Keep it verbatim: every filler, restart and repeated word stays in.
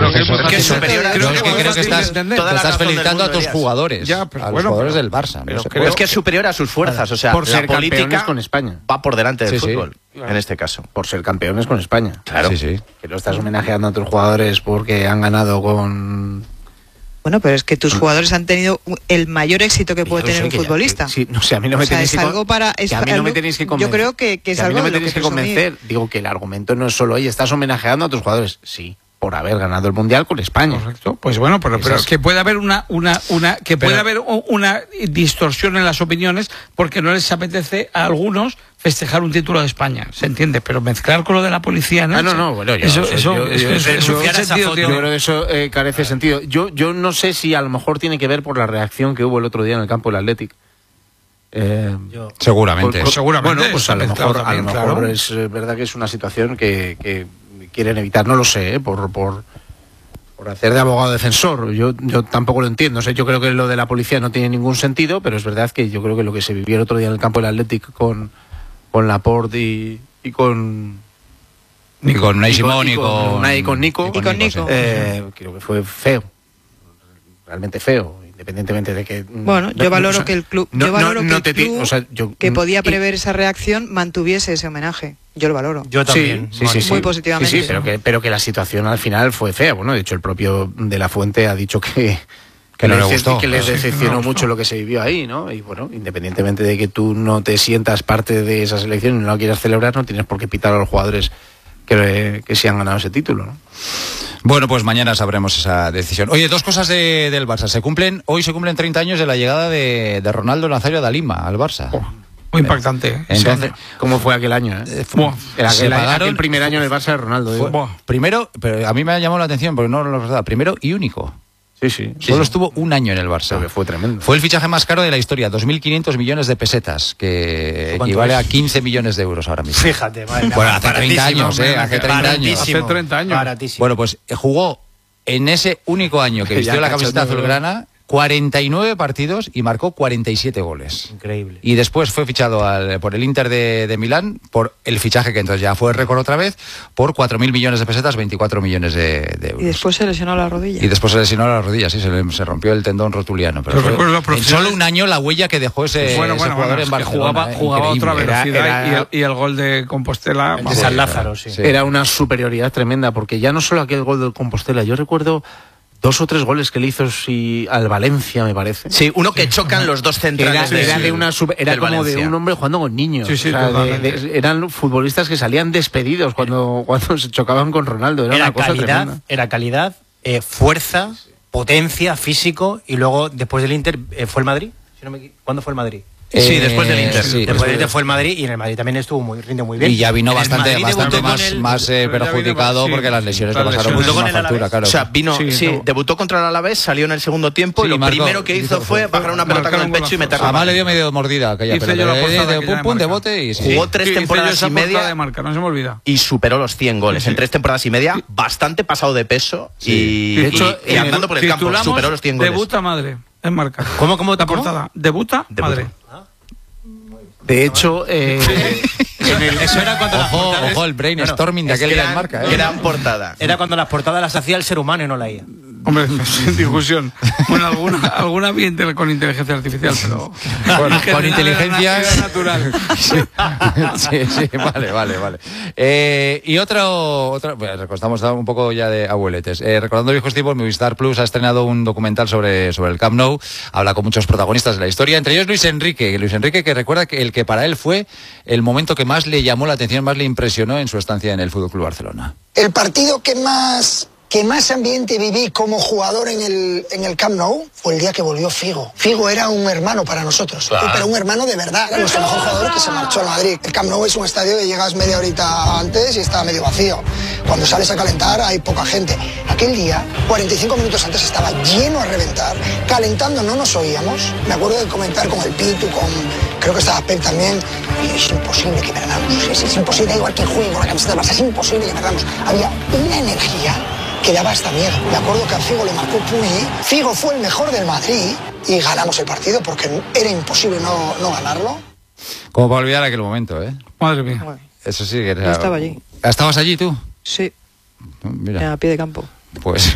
pero que, eso, es que es superior a... Creo, creo que, creo que estás, te estás felicitando a tus días. jugadores, ya, a pero los bueno, jugadores pero, del Barça. Pero no sé, creo es que es superior a sus fuerzas, o sea, por ser la política con España va por delante del sí, fútbol, sí. en este caso. Por ser campeones con España. Claro. Sí, sí. Que no estás homenajeando a tus jugadores porque han ganado con... Bueno, pero es que tus jugadores han tenido el mayor éxito que puede tener un futbolista. Ya, sí, no sé, a mí no me o sea, tenéis es que algo para, es que a mí no algo, me tenéis que convencer. Yo creo que, que es que a mí algo no me de lo tenéis que, que convencer. Digo que el argumento no es solo, oye, estás homenajeando a tus jugadores. Sí, por haber ganado el Mundial con España. Correcto. Pues bueno, pero, pero es que puede haber una, una, una, que puede pero, haber una distorsión en las opiniones porque no les apetece a algunos festejar un título de España, se entiende, pero mezclar con lo de la policía, ¿no? Ah, no, no, bueno, yo, eso, eso, eso, yo, eso, yo, eso, yo, eso, yo, sentido, yo creo que eso eh, carece de sentido. Yo, yo no sé si a lo mejor tiene que ver por la reacción que hubo el otro día en el campo del Athletic. Eh, yo, seguramente, por, por, seguramente. Bueno, pues a lo mejor, también, a lo mejor claro. es verdad que es una situación que, que quieren evitar, no lo sé, eh, por, por, por hacer de abogado defensor. Yo, yo tampoco lo entiendo. O sea, yo creo que lo de la policía no tiene ningún sentido, pero es verdad que yo creo que lo que se vivió el otro día en el campo del Athletic con, con Laporte y, y con... Y con Unai Simón y con, con, Unai y con Nico, y con Nico. Eh, creo que fue feo, realmente feo, independientemente de que... Bueno, yo valoro o sea, que el club, no, yo valoro no, no que el club o sea, yo, que podía prever esa reacción mantuviese ese homenaje. Yo lo valoro. Yo también. Sí, sí, sí, muy sí. positivamente. Sí, sí, pero que, pero que la situación al final fue fea. Bueno, de hecho el propio De La Fuente ha dicho que... Que, no les, le gustó, que les decepcionó mucho lo que se vivió ahí, ¿no? Y bueno, independientemente de que tú no te sientas parte de esa selección y no la quieras celebrar, no tienes por qué pitar a los jugadores que, que sí han ganado ese título, ¿no? Bueno, pues mañana sabremos esa decisión. Oye, dos cosas de, del Barça. Se cumplen, hoy se cumplen treinta años de la llegada de, de Ronaldo Nazario da Lima al Barça. Oh, muy impactante. ¿eh? Entonces, ¿cómo fue aquel año? Eh? Fue, Era aquel, pagaron, aquel primer año en el Barça de Ronaldo. Fue, primero, pero a mí me ha llamado la atención porque no lo recordaba. Primero y único. Sí, sí. Solo sí, estuvo un año en el Barça. Que fue tremendo. Fue el fichaje más caro de la historia, dos mil quinientos millones de pesetas, que equivale es? a quince millones de euros ahora mismo. Fíjate, vale, bueno, hace treinta años, ¿eh? Hace treinta años. Hace treinta años. Baratísimo. Bueno, pues jugó en ese único año que vistió la camiseta azulgrana cuarenta y nueve partidos y marcó cuarenta y siete goles. Increíble. Y después fue fichado al, por el Inter de, de Milán, por el fichaje que entonces ya fue récord otra vez, por cuatro mil millones de pesetas, veinticuatro millones de, de euros. Y después se lesionó la rodilla. Y después se lesionó la rodilla, sí, se, le, se rompió el tendón rotuliano. Pero fue, en solo un año la huella que dejó ese, bueno, ese bueno, jugador bueno, en Barcelona. Jugaba, eh, jugaba a otra velocidad era, era, y, el, y el gol de Compostela... De San Lázaro, sí. sí. Era una superioridad tremenda, porque ya no solo aquel gol del Compostela, yo recuerdo... Dos o tres goles que le hizo sí, al Valencia, me parece. Sí, uno que chocan los dos centrales. Era, era, de una super, era como Valencia. de un hombre jugando con niños. Sí, sí, o sea, de, de, eran futbolistas que salían despedidos cuando, cuando se chocaban con Ronaldo. Era, era una cosa calidad, tremenda. Era calidad, eh, fuerza, potencia, físico, y luego después del Inter eh, fue el Madrid. Si no me, ¿Cuándo fue el Madrid? Eh, sí, después del Inter. Sí, después del Inter fue el Madrid y en el Madrid también estuvo muy, rinde muy bien. Y ya vino en bastante, bastante más, el... más eh, perjudicado sí, porque las lesiones le pasaron lesiones. muchísima factura, claro. O sea, vino, sí, sí no. debutó contra el Alavés, salió en el segundo tiempo sí, y lo marcó, primero que hizo fue bajar una pelota con el pecho y meterla. Además le dio medio mordida aquella Hice pelota. yo la De, portada de, aquella pum, pum, de de marca. bote y sí. Jugó tres Sí, temporadas y media de marca, no se me olvida. y superó los cien goles. Sí. En tres temporadas y media, bastante pasado de peso sí. y, de hecho, y, y andando por el campo. Superó los cien goles. Debuta madre, en marca. ¿Cómo, cómo, la cómo? portada? Debuta, Debuta. madre. De hecho, eh, en el, eso era cuando las Ojo, portadas... ojo el brainstorming de aquel día en marca. ¿eh? Gran portada. Era cuando las portadas las hacía el ser humano y no la I A. Hombre, sin discusión. Bueno, alguna, alguna bien con inteligencia artificial, pero... Bueno, con inteligencia... Era natural. Sí, sí, sí, vale, vale, vale. Eh, y otro... otro bueno, recordamos un poco ya de abueletes. Eh, recordando viejos tiempos, Movistar Plus ha estrenado un documental sobre, sobre el Camp Nou. Habla con muchos protagonistas de la historia, entre ellos Luis Enrique. Luis Enrique que recuerda que el que para él fue el momento que más le llamó la atención, más le impresionó en su estancia en el Fútbol Club Barcelona. El partido que más... que más ambiente viví como jugador en el, en el Camp Nou fue el día que volvió Figo. Figo era un hermano para nosotros, claro. Pero un hermano de verdad. Era nuestro mejor jugador que se marchó al Madrid. El Camp Nou es un estadio que llegas media horita antes y está medio vacío. Cuando sales a calentar hay poca gente. Aquel día, cuarenta y cinco minutos antes, estaba lleno a reventar. Calentando no nos oíamos. Me acuerdo de comentar con el Pitu, con... creo que estaba Pep también. Y es imposible que perdamos. Es, es imposible, da igual que juegue con la camiseta de Barça, es imposible que perdamos. Había una energía que daba hasta miedo. Me acuerdo que a Figo le marcó Puni. Figo fue el mejor del Madrid y ganamos el partido porque era imposible no, no ganarlo. Como para olvidar aquel momento, ¿eh? Madre mía. Bueno, eso sí que era... yo estaba allí. ¿Estabas allí tú? Sí, Mira. a pie de campo. Pues